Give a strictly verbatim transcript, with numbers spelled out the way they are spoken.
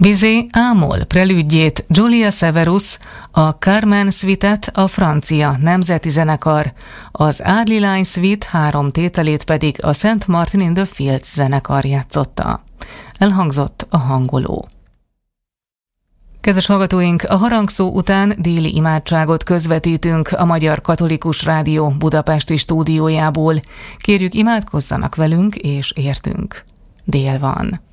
Bizet Ámol prelüdjét Julia Severus, a Carmen Suite-et a francia nemzeti zenekar, az Árlilány Suite három tételét pedig a Saint Martin in the Fields zenekar játszotta. Elhangzott a hangoló. Kedves hallgatóink, a harangszó után déli imádságot közvetítünk a Magyar Katolikus Rádió budapesti stúdiójából. Kérjük, imádkozzanak velünk és értünk. Dél van.